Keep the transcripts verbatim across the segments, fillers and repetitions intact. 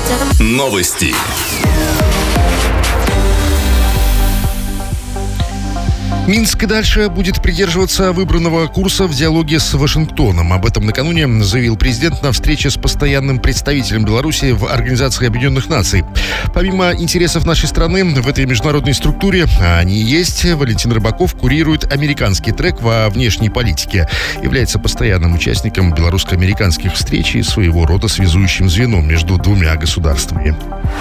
Новости. Минск и дальше будет придерживаться выбранного курса в диалоге с Вашингтоном. Об этом накануне заявил президент на встрече с постоянным представителем Беларуси в Организации Объединенных Наций. Помимо интересов нашей страны в этой международной структуре, а они есть, Валентин Рыбаков курирует американский трек во внешней политике, является постоянным участником белорусско-американских встреч и своего рода связующим звеном между двумя государствами.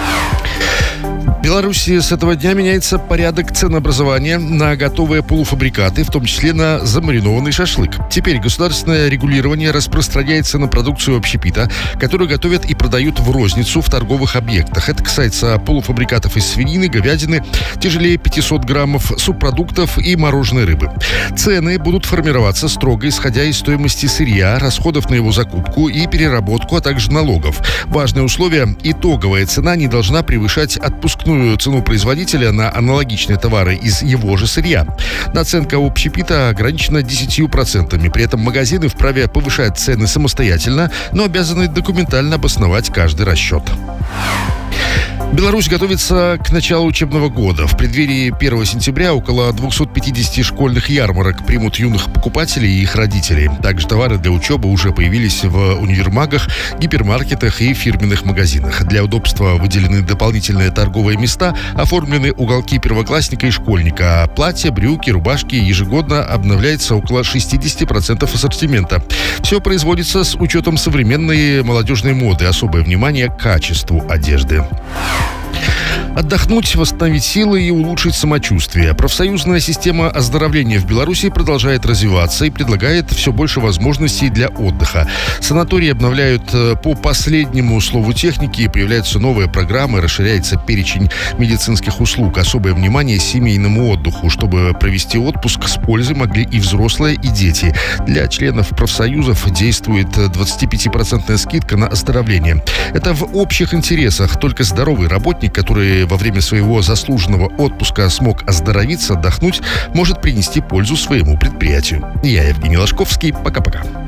В Беларуси с этого дня меняется порядок ценообразования на готовые полуфабрикаты, в том числе на замаринованный шашлык. Теперь государственное регулирование распространяется на продукцию общепита, которую готовят и продают в розницу в торговых объектах. Это касается полуфабрикатов из свинины, говядины, тяжелее пятьсот граммов, субпродуктов и мороженой рыбы. Цены будут формироваться строго исходя из стоимости сырья, расходов на его закупку и переработку, а также налогов. Важное условие – итоговая цена не должна превышать отпускную цену производителя на аналогичные товары из его же сырья. Наценка общепита ограничена десятью процентами. При этом магазины вправе повышать цены самостоятельно, но обязаны документально обосновать каждый расчет. Беларусь готовится к началу учебного года. В преддверии первого сентября около двести пятьдесят школьных ярмарок примут юных покупателей и их родителей. Также товары для учебы уже появились в универмагах, гипермаркетах и фирменных магазинах. Для удобства выделены дополнительные торговые места, оформлены уголки первоклассника и школьника. Платья, брюки, рубашки ежегодно обновляется около шестьдесят процентов ассортимента. Все производится с учетом современной молодежной моды. Особое внимание к качеству одежды. Отдохнуть, восстановить силы и улучшить самочувствие. Профсоюзная система оздоровления в Беларуси продолжает развиваться и предлагает все больше возможностей для отдыха. Санатории обновляют по последнему слову техники, появляются новые программы, расширяется перечень медицинских услуг. Особое внимание семейному отдыху. Чтобы провести отпуск с пользой могли и взрослые, и дети. Для членов профсоюзов действует двадцатипятипроцентная скидка на оздоровление. Это в общих интересах. Только здоровый работник, который во время своего заслуженного отпуска смог оздоровиться, отдохнуть, может принести пользу своему предприятию. Я Евгений Ложковский. Пока-пока.